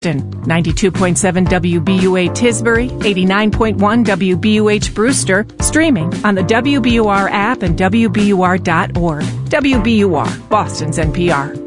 Boston, 92.7 WBUA Tisbury, 89.1 WBUH Brewster, streaming on the WBUR app and WBUR.org. WBUR, Boston's NPR.